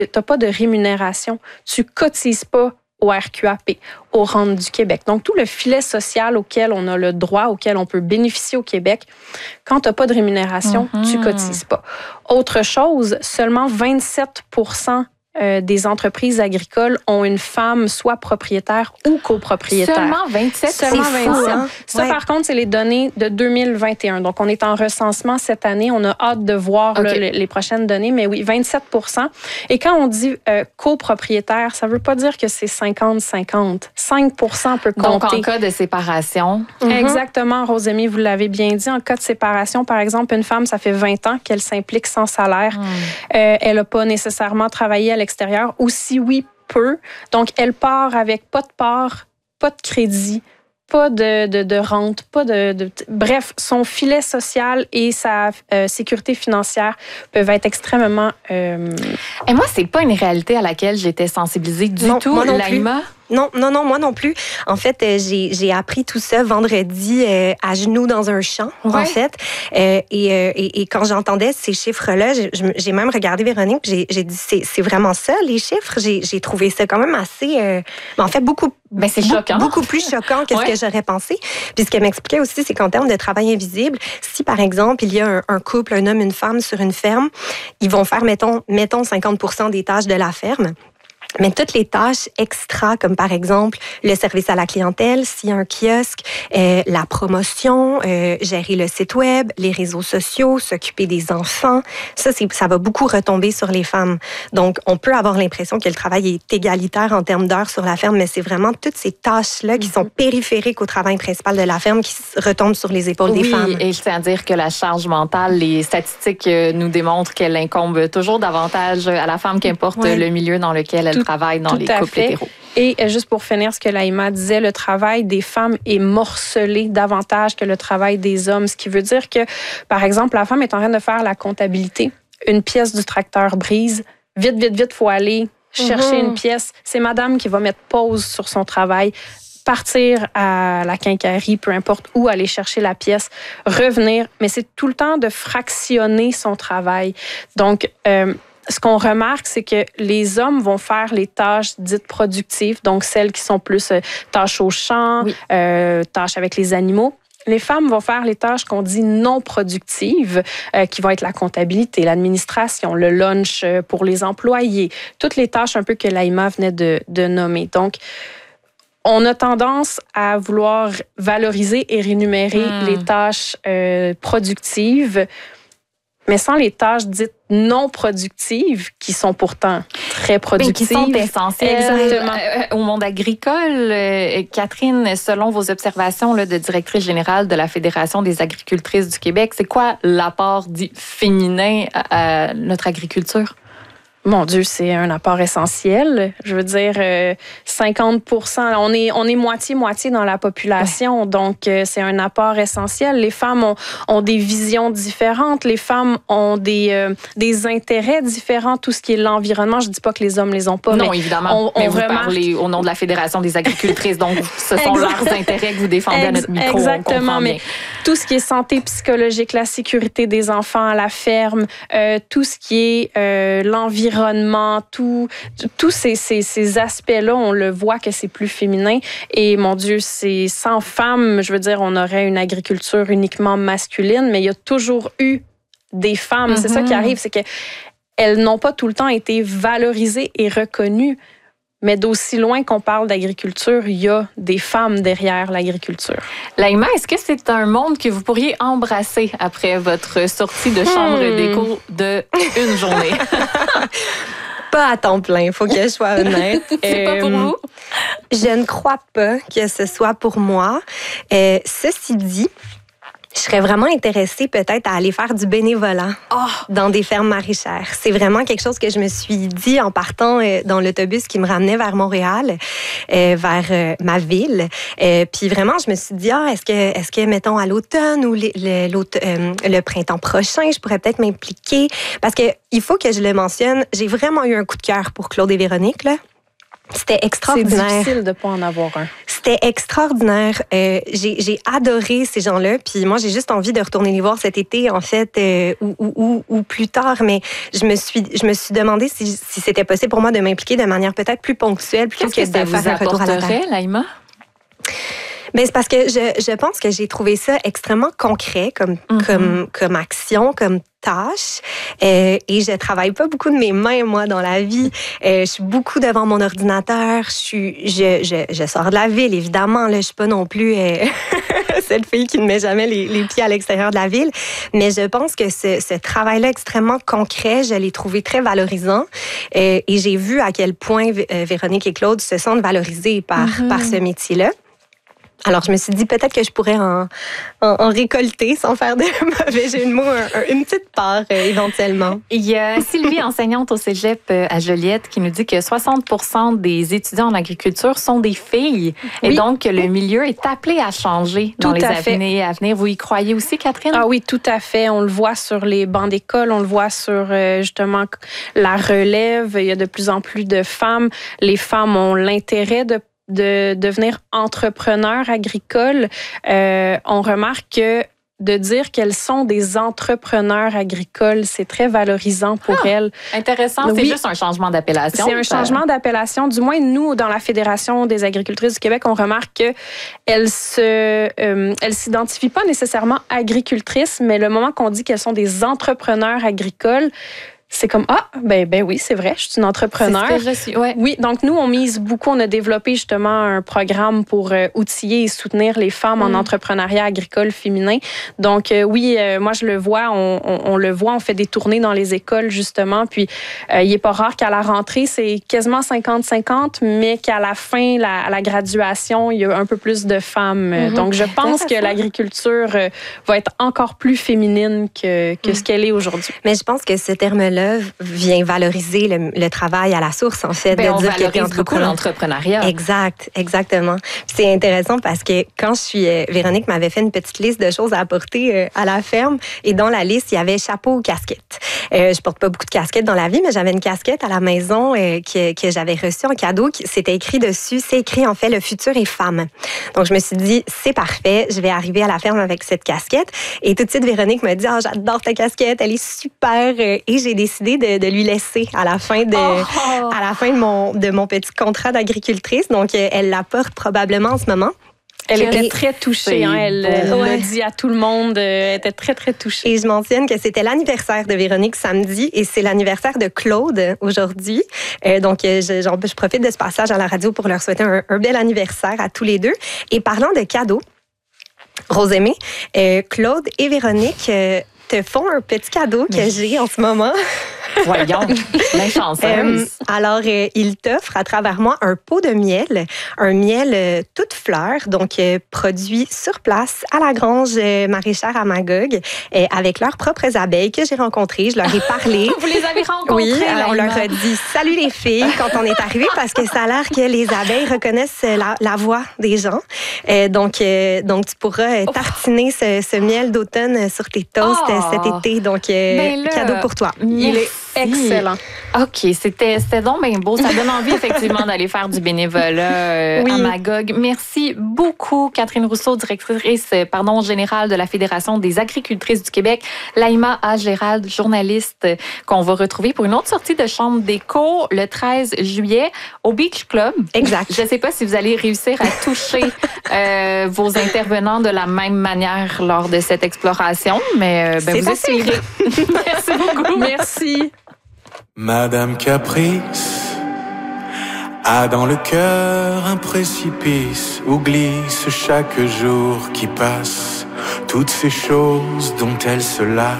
t'as pas de rémunération. Tu cotises pas au RQAP, aux Rentes du Québec. Donc, tout le filet social auquel on a le droit, auquel on peut bénéficier au Québec, quand tu n'as pas de rémunération, tu ne cotises pas. Autre chose, seulement 27% des entreprises agricoles ont une femme soit propriétaire ou copropriétaire. Seulement 27? Seulement 27. Ça, par contre, c'est les données de 2021. Donc, on est en recensement cette année. On a hâte de voir les prochaines données. Mais oui, 27%. Et quand on dit copropriétaire, ça ne veut pas dire que c'est 50-50. 5% peut compter. Donc, en cas de séparation. Exactement, Rosemie, vous l'avez bien dit. En cas de séparation, par exemple, une femme, ça fait 20 ans qu'elle s'implique sans salaire. Elle n'a pas nécessairement travaillé à l'extérieur, ou si oui, peu. Donc, elle part avec pas de part, pas de crédit, pas de rente, pas bref, son filet social et sa sécurité financière peuvent être extrêmement... Et moi, c'est pas une réalité à laquelle j'étais sensibilisée du tout, Laïma. Non, moi non plus. En fait, j'ai appris tout ça vendredi à genoux dans un champ, en fait. Et quand j'entendais ces chiffres-là, j'ai même regardé Véronique, puis j'ai dit, c'est vraiment ça, les chiffres? J'ai trouvé ça quand même assez... en fait, beaucoup plus choquant que ce que j'aurais pensé. Puis ce qu'elle m'expliquait aussi, c'est qu'en termes de travail invisible, si par exemple, il y a un couple, un homme, une femme sur une ferme, ils vont faire, mettons 50% des tâches de la ferme. Mais toutes les tâches extra, comme par exemple le service à la clientèle, s'il y a un kiosque, la promotion, gérer le site web, les réseaux sociaux, s'occuper des enfants, ça va beaucoup retomber sur les femmes. Donc, on peut avoir l'impression que le travail est égalitaire en termes d'heures sur la ferme, mais c'est vraiment toutes ces tâches-là qui sont périphériques au travail principal de la ferme qui retombent sur les épaules des femmes. Oui, et je tiens à dire que la charge mentale, les statistiques nous démontrent qu'elle incombe toujours davantage à la femme, qu'importe le milieu dans lequel elle travaille dans les couples hétéros. Et juste pour finir ce que Laïma disait, le travail des femmes est morcelé davantage que le travail des hommes, ce qui veut dire que, par exemple, la femme est en train de faire la comptabilité. Une pièce du tracteur brise. Vite, faut aller chercher une pièce. C'est madame qui va mettre pause sur son travail, partir à la quincaillerie, peu importe où, aller chercher la pièce, revenir. Mais c'est tout le temps de fractionner son travail. Donc, ce qu'on remarque, c'est que les hommes vont faire les tâches dites productives, donc celles qui sont plus tâches au champ, tâches avec les animaux. Les femmes vont faire les tâches qu'on dit non productives, qui vont être la comptabilité, l'administration, le lunch pour les employés, toutes les tâches un peu que Laïma venait de nommer. Donc, on a tendance à vouloir valoriser et rémunérer les tâches productives, mais sans les tâches dites non productives, qui sont pourtant très productives. Qui sont essentielles. Exactement. Au monde agricole, Catherine, selon vos observations de directrice générale de la Fédération des agricultrices du Québec, c'est quoi l'apport dit féminin à notre agriculture? Mon Dieu, c'est un apport essentiel. Je veux dire, 50%. On est moitié-moitié dans la population, donc c'est un apport essentiel. Les femmes ont des visions différentes. Les femmes ont des intérêts différents. Tout ce qui est l'environnement, je dis pas que les hommes les ont pas. Non, évidemment. Mais vous parlez au nom de la Fédération des agricultrices, donc ce sont leurs intérêts que vous défendez à notre micro. Exactement, mais tout ce qui est santé psychologique, la sécurité des enfants à la ferme, tout ce qui est l'environnement, tous ces aspects-là, on le voit que c'est plus féminin. Et mon Dieu, c'est sans femmes, je veux dire, on aurait une agriculture uniquement masculine, mais il y a toujours eu des femmes. C'est ça qui arrive, c'est qu'elles n'ont pas tout le temps été valorisées et reconnues. Mais d'aussi loin qu'on parle d'agriculture, il y a des femmes derrière l'agriculture. Laïma, est-ce que c'est un monde que vous pourriez embrasser après votre sortie de chambre d'écho de une journée? Pas à temps plein, il faut que je sois honnête. C'est pas pour vous? Je ne crois pas que ce soit pour moi. Ceci dit, je serais vraiment intéressée peut-être à aller faire du bénévolat dans des fermes maraîchères. C'est vraiment quelque chose que je me suis dit en partant dans l'autobus qui me ramenait vers Montréal, vers ma ville. Puis vraiment, je me suis dit, est-ce que mettons à l'automne ou le printemps prochain, je pourrais peut-être m'impliquer? Parce que il faut que je le mentionne, j'ai vraiment eu un coup de cœur pour Claude et Véronique, là. C'était extraordinaire. C'est difficile de ne pas en avoir un. C'était extraordinaire. J'ai adoré ces gens-là. Puis moi, j'ai juste envie de retourner les voir cet été, en fait, ou plus tard. Mais je me suis demandé si c'était possible pour moi de m'impliquer de manière peut-être plus ponctuelle plutôt que de faire un retour à la terre. Laïma? Ben, c'est parce que je pense que j'ai trouvé ça extrêmement concret comme action, comme tâche. Et je travaille pas beaucoup de mes mains, moi, dans la vie. Je suis beaucoup devant mon ordinateur. Je sors de la ville, évidemment. Là, je suis pas non plus cette fille qui ne met jamais les pieds à l'extérieur de la ville. Mais je pense que ce travail-là extrêmement concret, je l'ai trouvé très valorisant. Et j'ai vu à quel point Véronique et Claude se sentent valorisés par ce métier-là. Alors, je me suis dit peut-être que je pourrais en récolter, sans faire de mauvais jeu de mots, une petite part éventuellement. Il y a Sylvie, enseignante au cégep à Joliette, qui nous dit que 60% des étudiants en agriculture sont des filles. Oui. Et donc, le milieu est appelé à changer dans les années à venir. Vous y croyez aussi, Catherine? Ah oui, tout à fait. On le voit sur les bancs d'école, on le voit sur justement la relève. Il y a de plus en plus de femmes. Les femmes ont l'intérêt de devenir entrepreneurs agricoles. On remarque que de dire qu'elles sont des entrepreneurs agricoles, c'est très valorisant pour elles. Intéressant, c'est juste un changement d'appellation. C'est un changement d'appellation. Du moins, nous, dans la Fédération des agricultrices du Québec, on remarque qu'elles s'identifient pas nécessairement agricultrices, mais le moment qu'on dit qu'elles sont des entrepreneurs agricoles, c'est comme, ben oui, c'est vrai, je suis une entrepreneur. C'est ce que je suis, ouais. Oui, donc nous, on mise beaucoup, on a développé justement un programme pour outiller et soutenir les femmes en entrepreneuriat agricole féminin. Donc oui, moi je le vois, on le voit, on fait des tournées dans les écoles justement, puis il est pas rare qu'à la rentrée, c'est quasiment 50-50, mais qu'à la fin, à la graduation, il y a un peu plus de femmes. Donc je pense que l'agriculture va être encore plus féminine que ce qu'elle est aujourd'hui. Mais je pense que ce terme-là vient valoriser le travail à la source, en fait. On valorise beaucoup l'entrepreneuriat. Exactement. Puis c'est intéressant parce que quand Véronique m'avait fait une petite liste de choses à apporter à la ferme, et dans la liste, il y avait chapeau ou casquette. Je porte pas beaucoup de casquettes dans la vie, mais j'avais une casquette à la maison que j'avais reçue en cadeau. C'était écrit dessus, c'est écrit en fait, le futur est femme. Donc je me suis dit, c'est parfait, je vais arriver à la ferme avec cette casquette. Et tout de suite, Véronique m'a dit, j'adore ta casquette, elle est super. Et j'ai décidé de lui laisser à la fin de mon petit contrat d'agricultrice. Donc, elle la porte probablement en ce moment. Elle était très touchée. Elle l'a dit à tout le monde. Elle était très, très touchée. Et je mentionne que c'était l'anniversaire de Véronique samedi et c'est l'anniversaire de Claude aujourd'hui. Donc, je profite de ce passage à la radio pour leur souhaiter un bel anniversaire à tous les deux. Et parlant de cadeaux, Rosemée, Claude et Véronique te font un petit cadeau que j'ai en ce moment. Voyons, la chanceuse. Alors, il t'offre à travers moi un pot de miel, un miel toute fleur, donc produit sur place à la grange maraîchère à Magog, avec leurs propres abeilles que j'ai rencontrées. Je leur ai parlé. Vous les avez rencontrées? Oui, alors on leur a dit « Salut les filles » quand on est arrivé parce que ça a l'air que les abeilles reconnaissent la voix des gens. Donc tu pourras tartiner ce miel d'automne sur tes toasts cet été. Donc, cadeau pour toi. Il est excellent. OK, c'était donc bien beau. Ça donne envie, effectivement, d'aller faire du bénévolat à Magog. Merci beaucoup, Catherine Rousseau, directrice générale de la Fédération des agricultrices du Québec. Laïma A. Gérald, journaliste, qu'on va retrouver pour une autre sortie de Chambre d'écho le 13 juillet au Beach Club. Exact. Je ne sais pas si vous allez réussir à toucher vos intervenants de la même manière lors de cette exploration, mais vous essayerez. Merci beaucoup. Merci. Madame Caprice a dans le cœur un précipice où glisse chaque jour qui passe toutes ces choses dont elle se lasse.